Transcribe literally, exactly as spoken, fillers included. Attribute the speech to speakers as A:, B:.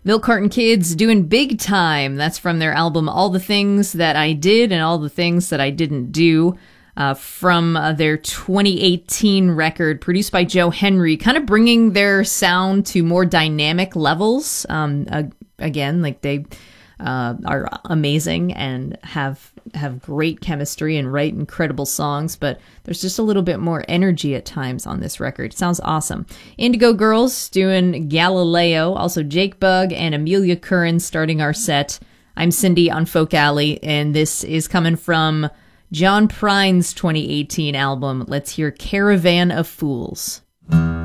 A: Milk Carton Kids doing Big Time. That's from their album All the Things That I Did and All the Things That I Didn't Do, uh, from uh, their twenty eighteen record produced by Joe Henry, kind of bringing their sound to more dynamic levels. Um, uh, again, like they uh, are amazing and have have great chemistry and write incredible songs, but there's just a little bit more energy at times on this record. It sounds awesome. Indigo Girls doing Galileo, also Jake Bugg and Amelia Curran starting our set. I'm Cindy on Folk Alley, and this is coming from John Prine's twenty eighteen album. Let's hear Caravan of Fools.